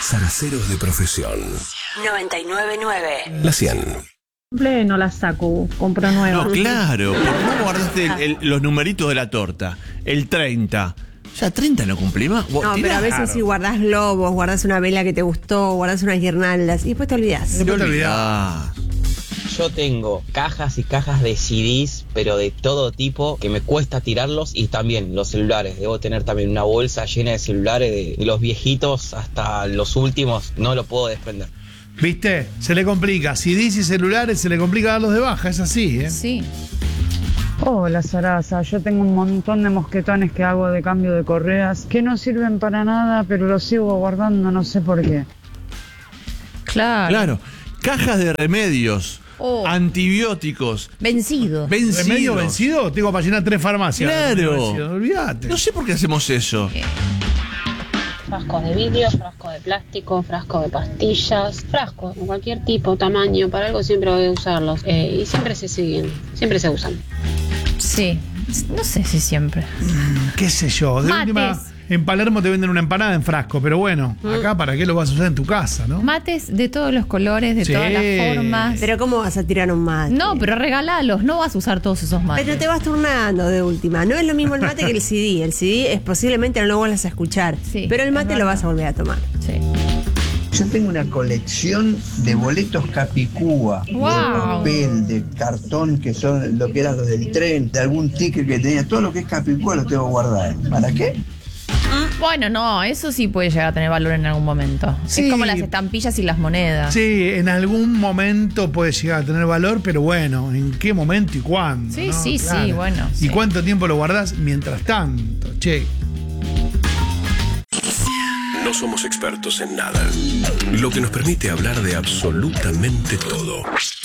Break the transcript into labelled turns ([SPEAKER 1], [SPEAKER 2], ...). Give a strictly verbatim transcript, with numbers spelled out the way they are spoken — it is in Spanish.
[SPEAKER 1] Zaraceros de profesión.
[SPEAKER 2] noventa y nueve punto nueve.
[SPEAKER 1] La cien.
[SPEAKER 3] No la saco, compro nueva.
[SPEAKER 4] No, claro, porque vos guardaste el- el- los numeritos de la torta. El treinta. Ya treinta no cumplí más. Vos
[SPEAKER 5] No, pero
[SPEAKER 4] tirás.
[SPEAKER 5] a veces si guardás globos, guardás una vela que te gustó, guardás unas guirnaldas y después te olvidás.
[SPEAKER 4] Te olvidás.
[SPEAKER 6] Yo tengo cajas y cajas de C Ds, pero de todo tipo, que me cuesta tirarlos, y también los celulares. Debo tener también una bolsa llena de celulares, de, de los viejitos hasta los últimos, no lo puedo desprender.
[SPEAKER 7] ¿Viste? Se le complica. Si dice celulares, se le complica darlos de baja. Es así, ¿eh?
[SPEAKER 8] Sí.
[SPEAKER 3] Hola, Sarasa. Yo tengo un montón de mosquetones que hago de cambio de correas que no sirven para nada, pero los sigo guardando, no sé por qué.
[SPEAKER 8] Claro.
[SPEAKER 4] Claro. Cajas de remedios.
[SPEAKER 8] Oh.
[SPEAKER 4] Antibióticos.
[SPEAKER 8] Vencido.
[SPEAKER 4] Vencidos.
[SPEAKER 7] ¿Remedio vencido? Tengo para llenar tres farmacias.
[SPEAKER 4] Claro.
[SPEAKER 7] Olvídate.
[SPEAKER 4] No sé por qué hacemos eso.
[SPEAKER 9] Frascos de vidrio, frasco de plástico, frasco de pastillas, frascos de cualquier tipo, tamaño, para algo siempre voy a usarlos. Eh, y siempre se siguen, siempre se usan.
[SPEAKER 8] Sí. No sé si siempre.
[SPEAKER 7] ¿Qué sé yo? De
[SPEAKER 8] Mates.
[SPEAKER 7] última, en Palermo te venden una empanada en frasco, pero bueno, acá para qué lo vas a usar en tu casa, ¿no?
[SPEAKER 8] Mates de todos los colores, de
[SPEAKER 7] Sí.
[SPEAKER 8] todas las formas.
[SPEAKER 5] Pero ¿cómo vas a tirar un mate?
[SPEAKER 8] No, pero regalalos, no vas a usar todos esos mates.
[SPEAKER 5] Pero te vas turnando de última. No es lo mismo el mate que el C D. El C D es posiblemente no lo vuelvas a escuchar.
[SPEAKER 8] Sí,
[SPEAKER 5] pero el mate
[SPEAKER 8] es
[SPEAKER 5] lo
[SPEAKER 8] verdad.
[SPEAKER 5] vas a volver a tomar.
[SPEAKER 8] Sí.
[SPEAKER 10] Yo tengo una colección de boletos Capicúa,
[SPEAKER 8] Wow.
[SPEAKER 10] de papel, de cartón, que son lo que eran los del tren, de algún ticket que tenía. Todo lo que es Capicúa lo tengo guardado. ¿Para qué?
[SPEAKER 8] Bueno, no, eso sí puede llegar a tener valor en algún momento.
[SPEAKER 7] Sí.
[SPEAKER 8] Es como las estampillas y las monedas.
[SPEAKER 7] Sí, en algún momento puede llegar a tener valor, pero bueno, ¿en qué momento y cuándo?
[SPEAKER 8] Sí,
[SPEAKER 7] ¿no?
[SPEAKER 8] sí, sí, bueno,
[SPEAKER 7] ¿Y
[SPEAKER 8] sí.
[SPEAKER 7] cuánto tiempo lo guardás mientras tanto? Che.
[SPEAKER 1] No somos expertos en nada, lo que nos permite hablar de absolutamente todo.